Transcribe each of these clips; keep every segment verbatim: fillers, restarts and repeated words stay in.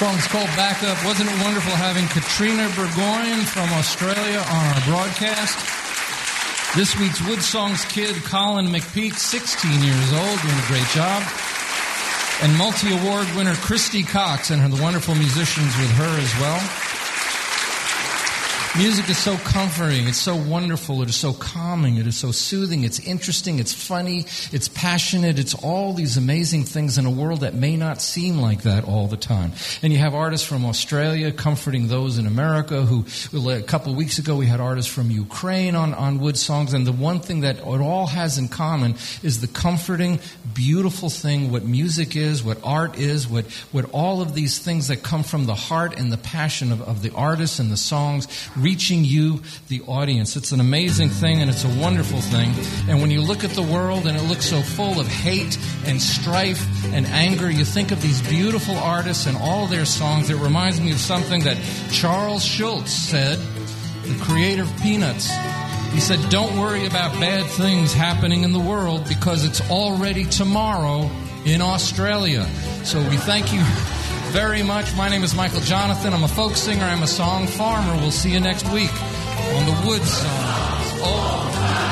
Song's called Back Up. Wasn't it wonderful having Katrina Burgoyne from Australia on our broadcast? This week's Wood Songs kid, Colin McPeak, sixteen years old, doing a great job. And multi-award winner Christy Cox and her, the wonderful musicians with her as well. Music is so comforting, it's so wonderful, it is so calming, it is so soothing, it's interesting, it's funny, it's passionate, it's all these amazing things in a world that may not seem like that all the time. And you have artists from Australia comforting those in America who, a couple of weeks ago we had artists from Ukraine on, on Wood Songs, and the one thing that it all has in common is the comforting, beautiful thing, what music is, what art is, what, what all of these things that come from the heart and the passion of, of the artists and the songs reaching you, the audience. It's an amazing thing and it's a wonderful thing. And when you look at the world and it looks so full of hate and strife and anger, you think of these beautiful artists and all their songs. It reminds me of something that Charles Schultz said, the creator of Peanuts. He said, "Don't worry about bad things happening in the world because it's already tomorrow in Australia." So we thank you very much. My name is Michael Jonathan. I'm a folk singer. I'm a song farmer. We'll see you next week on the Wood Songs. Oh.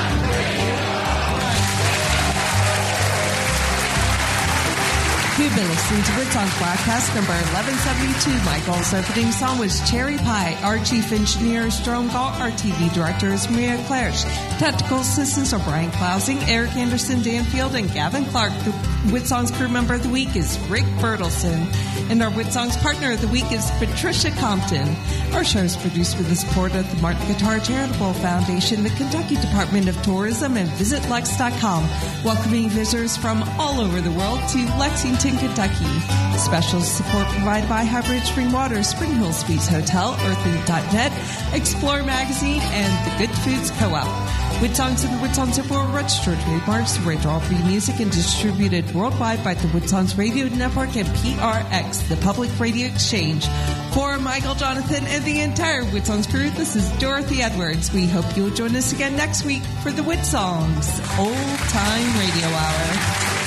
You've been listening to Wood Songs broadcast number eleven seventy-two. Michael's opening song was Cherry Pie. Our chief engineer is Jerome Gall. Our T V director is Maria Clarish. Technical assistants are Brian Klausing, Eric Anderson, Dan Field, and Gavin Clark. The Wood Songs crew member of the week is Rick Bertelson. And our Wood Songs partner of the week is Patricia Compton. Our show is produced with the support of the Martin Guitar Charitable Foundation, the Kentucky Department of Tourism, and Visit Lex dot com, welcoming visitors from all over the world to Lexington, Kentucky. Special support provided by Highbridge Spring Water, Spring Hill Suites Hotel, Earthling dot net, Explore Magazine, and the Good Foods Co-op. Wood Songs and the Wood Songs are registered trademarks, Radar Free Music, and distributed worldwide by the Wood Songs Radio Network and P R X, the Public Radio Exchange. For Michael Jonathan and the entire Wood Songs crew, this is Dorothy Edwards. We hope you'll join us again next week for the Wood Songs Old Time Radio Hour.